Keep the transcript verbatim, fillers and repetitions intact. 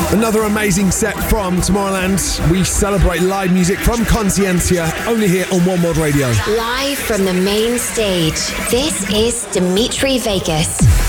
Another amazing set from Tomorrowland. We celebrate live music from Conscientia, only here on One World Radio. Live from the main stage, this is Dimitri Vegas.